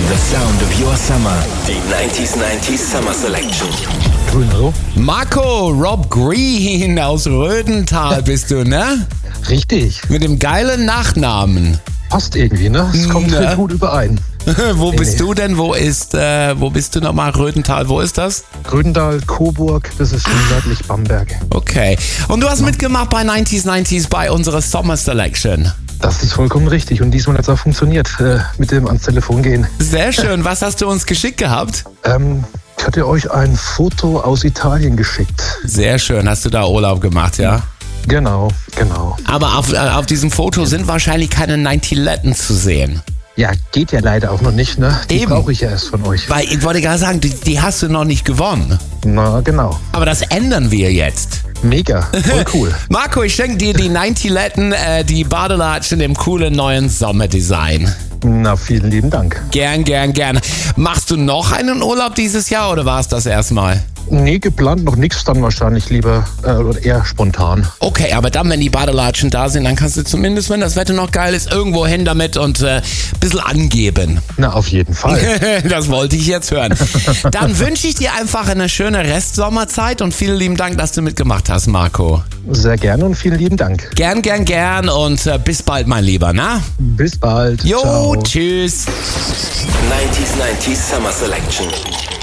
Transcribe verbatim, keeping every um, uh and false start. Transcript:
the sound of your summer. Die nineties nineties Summer Selection. Grün, hallo? Marco, Rob Green aus Rödental bist du, ne? Richtig. Mit dem geilen Nachnamen. Passt irgendwie, ne? Es kommt Na. halt gut überein. Wo Nee, bist nee. du denn? Wo ist, äh, wo bist du nochmal? Rödental, wo ist das? Gröndal, Coburg, das ist schon nördlich Bamberg. Okay. Und du hast mitgemacht bei nineties nineties bei unserer Summer Selection. Das ist vollkommen richtig und diesmal hat es auch funktioniert, äh, mit dem ans Telefon gehen. Sehr schön. Was hast du uns geschickt gehabt? Ähm, ich hatte euch ein Foto aus Italien geschickt. Sehr schön. Hast du da Urlaub gemacht, ja? Genau, genau. Aber auf, äh, auf diesem Foto sind wahrscheinlich keine neunzig-Letten zu sehen. Ja, geht ja leider auch noch nicht, ne? Die Eben. brauche ich ja erst von euch. Weil ich wollte gerade sagen, die, die hast du noch nicht gewonnen. Na, genau. Aber das ändern wir jetzt. Mega, voll cool. Marco, ich schenke dir die neunzig-Letten, äh, die Badelatschen im coolen neuen Sommerdesign. Na, vielen lieben Dank. Gern, gern, gern. Machst du noch einen Urlaub dieses Jahr oder war es das erstmal? Nee, geplant noch nichts, dann wahrscheinlich lieber äh, oder eher spontan. Okay, aber dann, wenn die Badelatschen da sind, dann kannst du zumindest, wenn das Wetter noch geil ist, irgendwo hin damit und äh, ein bisschen angeben. Na, auf jeden Fall. Das wollte ich jetzt hören. Dann wünsche ich dir einfach eine schöne Restsommerzeit und vielen lieben Dank, dass du mitgemacht hast, Marco. Sehr gerne und vielen lieben Dank. Gern, gern, gern und äh, bis bald, mein Lieber, na? Bis bald. Jo, Ciao. tschüss. nineties nineties Summer Selection.